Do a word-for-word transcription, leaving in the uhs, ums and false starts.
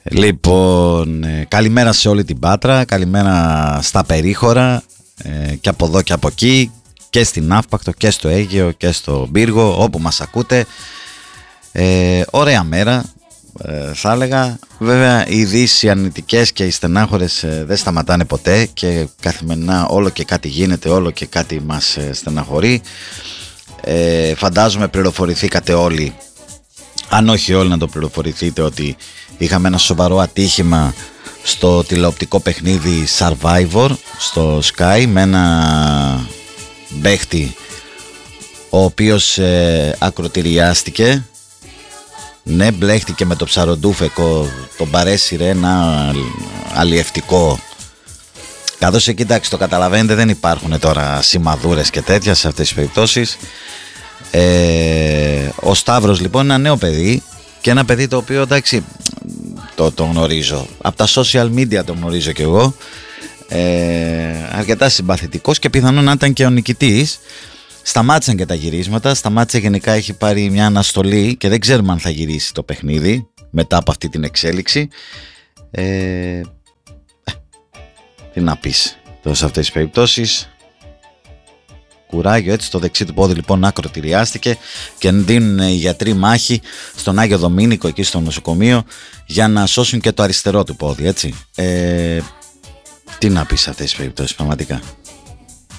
Λοιπόν, ε, καλημέρα σε όλη την Πάτρα, καλημέρα στα περίχωρα, ε, και από εδώ και από εκεί, και στην Ναύπακτο και στο Αίγαιο και στο Πύργο, όπου μας ακούτε. ε, Ωραία μέρα, ε, θα έλεγα. Βέβαια οι ειδήσεις, οι αρνητικές και οι στενάχωρες ε, δεν σταματάνε ποτέ, και καθημερινά όλο και κάτι γίνεται, όλο και κάτι μας ε, στεναχωρεί. ε, Φαντάζομαι πληροφορηθήκατε όλοι, αν όχι όλοι να το πληροφορηθείτε, ότι είχαμε ένα σοβαρό ατύχημα στο τηλεοπτικό παιχνίδι Survivor στο Sky, με ένα παίχτη ο οποίος ε, ακροτηριάστηκε. Ναι, μπλέχτηκε με το ψαροντούφεκο, τον παρέσυρε ένα αλλιευτικό. Καθώς εκεί, εντάξει, το καταλαβαίνετε, δεν υπάρχουν τώρα σημαδούρες και τέτοια σε αυτές τις περιπτώσεις. Ε, ο Σταύρος λοιπόν είναι ένα νέο παιδί, και ένα παιδί το οποίο, εντάξει, το, το γνωρίζω από τα social media, το γνωρίζω κι εγώ, ε, αρκετά συμπαθητικός, και πιθανόν να ήταν και ο νικητής. Σταμάτησαν και τα γυρίσματα, σταμάτησε, γενικά έχει πάρει μια αναστολή και δεν ξέρουμε αν θα γυρίσει το παιχνίδι μετά από αυτή την εξέλιξη. ε, ε, Τι να πεις τώρα σε αυτές τις περιπτώσεις. Κουράγιο, έτσι. Το δεξί του πόδι λοιπόν ακροτηριάστηκε, και δίνουν οι γιατροί μάχη στον Άγιο Δομήνικο, εκεί στο νοσοκομείο, για να σώσουν και το αριστερό του πόδι, έτσι. ε, Τι να πεις σε αυτές τις περιπτώσεις, πραγματικά.